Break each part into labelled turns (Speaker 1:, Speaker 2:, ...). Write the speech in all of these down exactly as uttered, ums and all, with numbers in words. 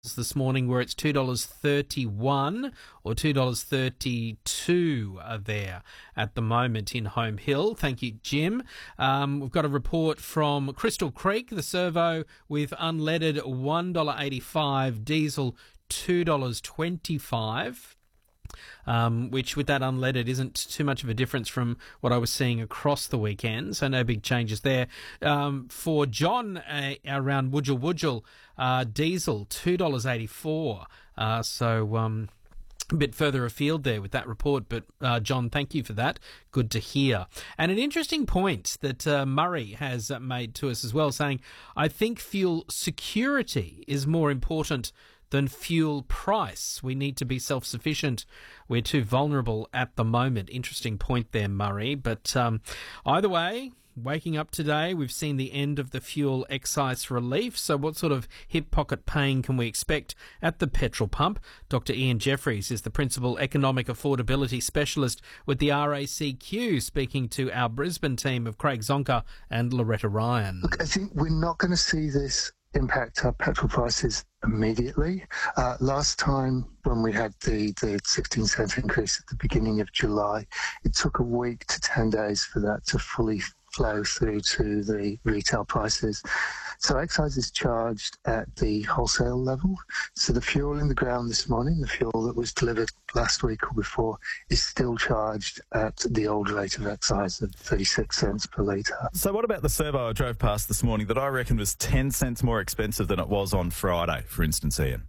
Speaker 1: this morning where it's two dollars thirty-one or two dollars thirty-two are there at the moment in Home Hill. Thank you, Jim. Um, we've got a report from Crystal Creek, the servo with unleaded one dollar eighty-five, diesel two dollars twenty-five. Um, which with that unleaded isn't too much of a difference from what I was seeing across the weekend, so no big changes there. Um, for John uh, around Wudjil Wudjil, uh, diesel two dollars eighty-four, uh, so um, a bit further afield there with that report, but uh, John, thank you for that. Good to hear. And an interesting point that uh, Murray has made to us as well, saying, I think fuel security is more important than fuel price. We need to be self-sufficient. We're too vulnerable at the moment. Interesting point there, Murray. But um, either way, waking up today, we've seen the end of the fuel excise relief. So what sort of hip pocket pain can we expect at the petrol pump? Doctor Ian Jeffries is the Principal Economic Affordability Specialist with the R A C Q, speaking to our Brisbane team of Craig Zonka and Loretta Ryan.
Speaker 2: Look, I think we're not going to see this impact our petrol prices immediately. Uh, last time when we had the, the sixteen cent increase at the beginning of July, it took a week to ten days for that to fully flow through to the retail prices. So excise is charged at the wholesale level. So the fuel in the ground this morning, the fuel that was delivered last week or before, is still charged at the old rate of excise of thirty-six cents per litre.
Speaker 3: So what about the servo I drove past this morning that I reckon was ten cents more expensive than it was on Friday, for instance, Ian?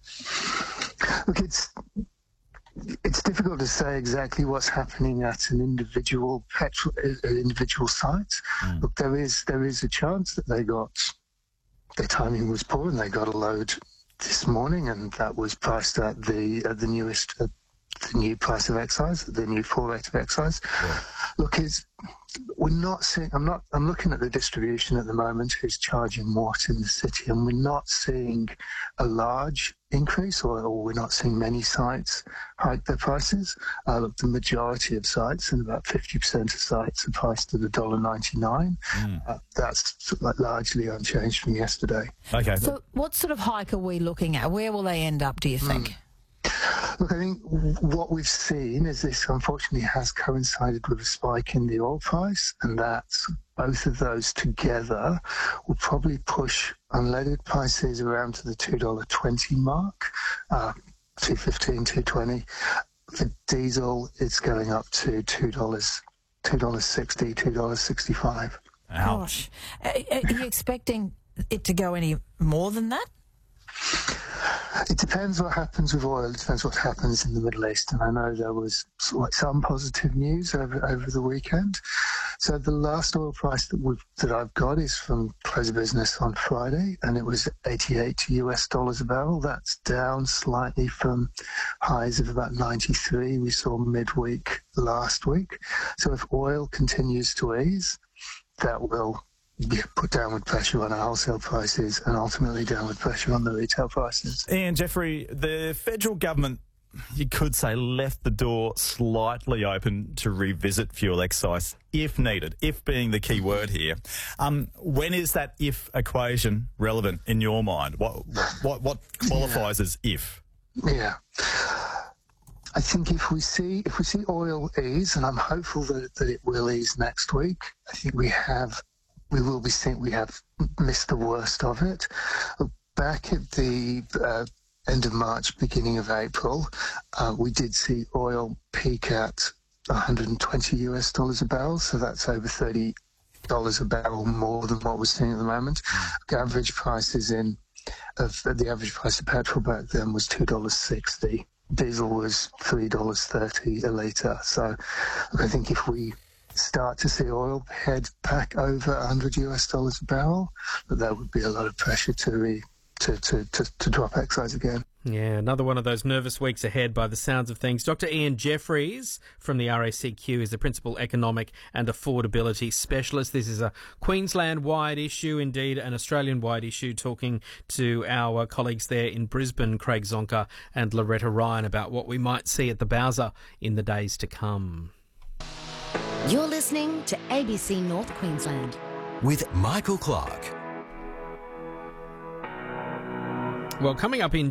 Speaker 2: Look, it's it's difficult to say exactly what's happening at an individual petrol, uh, individual site. Mm. Look, there is there is a chance that they got their timing was poor and they got a load this morning, and that was priced at the at the newest uh, the new price of excise, the new full rate of excise. Yeah. Look, it's we're not seeing. I'm not. I'm looking at the distribution at the moment. Who's charging what in the city, and we're not seeing a large increase, or, or we're not seeing many sites hike their prices. Uh, look, the majority of sites, and about fifty percent of sites, are priced at a dollar ninety-nine. Mm. Uh, that's like largely unchanged from yesterday.
Speaker 3: Okay.
Speaker 4: So, what sort of hike are we looking at? Where will they end up, do you think? Mm.
Speaker 2: Look, I think what we've seen is this unfortunately has coincided with a spike in the oil price, and that both of those together will probably push unleaded prices around to the two dollars twenty mark, uh, two fifteen, two twenty. For diesel, it's going up to two dollars, two dollars sixty, two dollars sixty-five.
Speaker 4: Gosh. Are you expecting it to go any more than that?
Speaker 2: It depends what happens with oil. It depends what happens in the Middle East. And I know there was some positive news over, over the weekend. So the last oil price that we've, that I've got is from close of business on Friday, and it was eighty-eight U S dollars a barrel. That's down slightly from highs of about ninety-three we saw midweek last week. So if oil continues to ease, that will Yeah, put downward pressure on our wholesale prices and ultimately downward pressure on the retail prices.
Speaker 3: Ian Jeffrey, the federal government, you could say, left the door slightly open to revisit fuel excise if needed, if being the key word here. Um, when is that if equation relevant in your mind? What what what qualifies yeah. as if?
Speaker 2: Yeah. I think if we see if we see oil ease, and I'm hopeful that, that it will ease next week, I think we have we will be seeing we have missed the worst of it. Back at the uh, end of March, beginning of April, uh, we did see oil peak at one hundred twenty U S dollars a barrel, so that's over thirty dollars a barrel more than what we're seeing at the moment. The average prices in of the average price of petrol back then was two dollars sixty. Diesel was three dollars thirty a litre. So look, I think if we start to see oil head back over one hundred U S dollars a barrel, but there would be a lot of pressure to re, to, to, to, to drop excise again.
Speaker 1: Yeah, another one of those nervous weeks ahead by the sounds of things. Doctor Ian Jeffries from the R A C Q is the Principal Economic and Affordability Specialist. This is a Queensland-wide issue, indeed an Australian-wide issue, talking to our colleagues there in Brisbane, Craig Zonka and Loretta Ryan, about what we might see at the Bowser in the days to come.
Speaker 5: You're listening to A B C North Queensland
Speaker 6: with Michael Clark.
Speaker 1: Well, coming up in